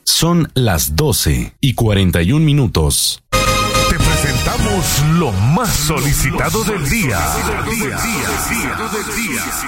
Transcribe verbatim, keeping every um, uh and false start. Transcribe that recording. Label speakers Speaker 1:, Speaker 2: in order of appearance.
Speaker 1: Son las doce y cuarenta y un minutos.
Speaker 2: Te presentamos lo más solicitado del día.